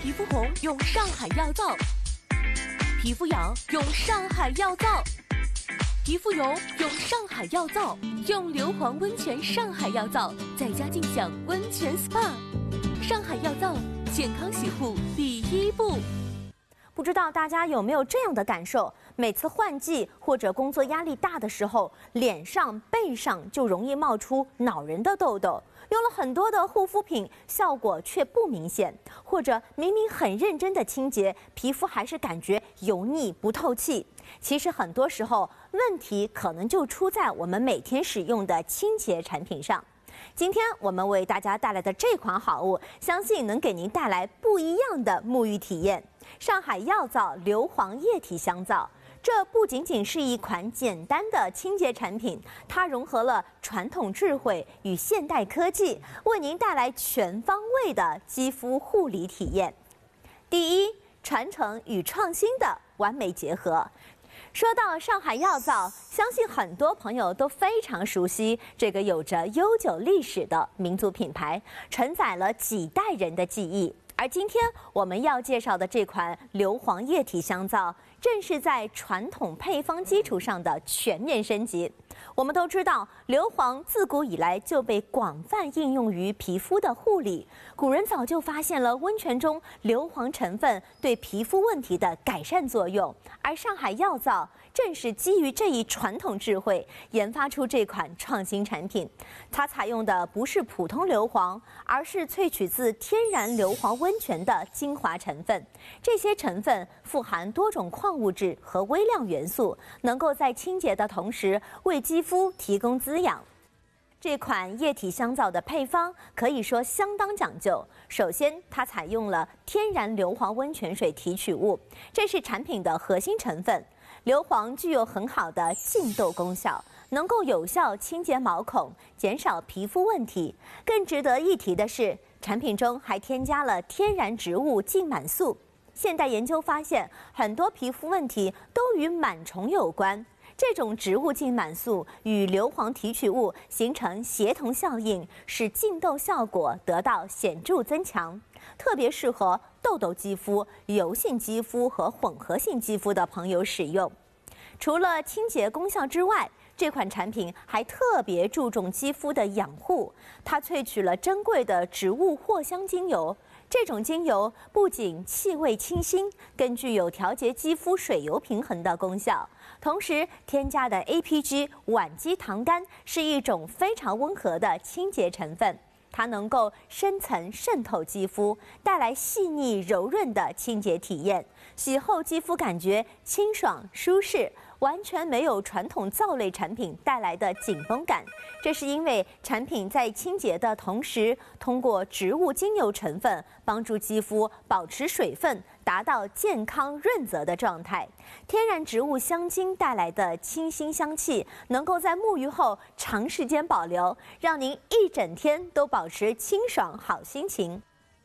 皮肤红用上海药皂，皮肤痒用上海药皂，皮肤油用上海药皂，用硫磺温泉上海药皂，在家尽享温泉 SPA。上海药皂，健康洗护第一步。 不知道大家有没有这样的感受？每次换季或者工作压力大的时候，脸上、背上就容易冒出恼人的痘痘。用了很多的护肤品，效果却不明显，或者明明很认真的清洁，皮肤还是感觉油腻不透气。其实很多时候，问题可能就出在我们每天使用的清洁产品上。今天我们为大家带来的这款好物，相信能给您带来不一样的沐浴体验。上海药皂硫磺液体香皂，这不仅仅是一款简单的清洁产品，它融合了传统智慧与现代科技，为您带来全方位的肌肤护理体验。第一，传承与创新的完美结合。说到上海药皂，相信很多朋友都非常熟悉这个有着悠久历史的民族品牌，承载了几代人的记忆。而今天我们要介绍的这款硫磺液体香皂，正是在传统配方基础上的全面升级。我们都知道，硫磺自古以来就被广泛应用于皮肤的护理。古人早就发现了温泉中硫磺成分对皮肤问题的改善作用，而上海药皂正是基于这一传统智慧，研发出这款创新产品。它采用的不是普通硫磺，而是萃取自天然硫磺温泉的精华成分。这些成分富含多种矿物质和微量元素，能够在清洁的同时为肌肤提供滋养。这款液体香皂的配方可以说相当讲究。首先，它采用了天然硫磺温泉水提取物，这是产品的核心成分。硫磺具有很好的净痘功效，能够有效清洁毛孔，减少皮肤问题。更值得一提的是，产品中还添加了天然植物净螨素。现代研究发现，很多皮肤问题都与螨虫有关。这种植物净螨素与硫磺提取物形成协同效应，使净痘效果得到显著增强，特别适合痘痘肌肤、油性肌肤和混合性肌肤的朋友使用。除了清洁功效之外，这款产品还特别注重肌肤的养护，它萃取了珍贵的植物藿香精油。这种精油不仅气味清新，更具有调节肌肤水油平衡的功效。同时，添加的 APG 烷基糖苷是一种非常温和的清洁成分，它能够深层渗透肌肤，带来细腻柔润的清洁体验。洗后肌肤感觉清爽舒适，完全没有传统皂类产品带来的紧绷感。这是因为产品在清洁的同时，通过植物精油成分帮助肌肤保持水分，达到健康润泽的状态。天然植物香精带来的清新香气，能够在沐浴后长时间保留，让您一整天都保持清爽好心情。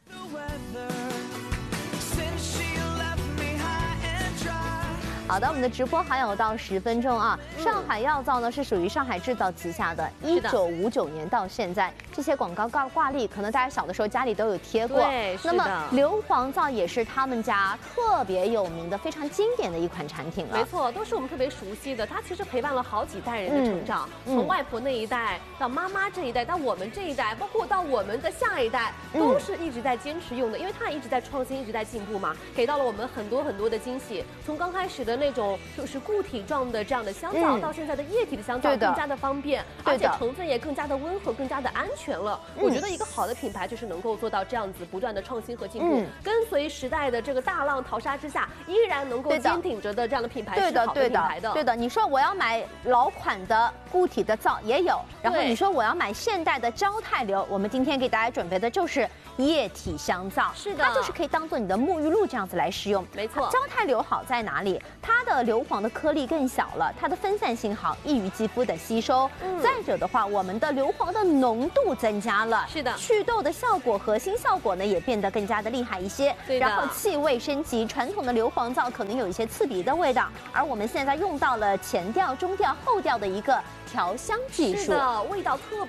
好的，我们的直播还有到10分钟啊。上海药皂呢是属于上海制造旗下的，1959年到现在，这些广告挂历，可能大家小的时候家里都有贴过。 对， 那么硫磺皂也是他们家特别有名的、非常经典的一款产品了。 没错，都是我们特别熟悉的。它其实陪伴了好几代人的成长，从外婆那一代到妈妈这一代，到我们这一代，包括到我们的下一代，都是一直在坚持用的，因为它一直在创新，一直在进步嘛，给到了我们很多很多的惊喜。从刚开始的那种就是固体状的这样的香皂，到现在的液体的香皂更加的方便，而且成分也更加的温和，更加的安全了。我觉得一个好的品牌就是能够做到这样子不断的创新和进步，跟随时代的这个大浪淘沙之下，依然能够坚挺着的这样的品牌是好的品牌的。 对的，你说我要买老款的固体的皂也有，然后你说我要买现代的胶态硫，我们今天给大家准备的就是液体香皂， 是的， 它就是可以当做你的沐浴露这样子来使用。 没错， 胶态硫好在哪里？它的硫磺的颗粒更小了，它的分散性好，易于肌肤的吸收。再者的话，我们的硫磺的浓度增加了， 是的， 祛痘的效果、核心效果呢也变得更加的厉害一些。 对的， 然后气味升级，传统的硫磺皂可能有一些刺鼻的味道，而我们现在用到了前调、中调、后调的一个调香技术， 是的，味道特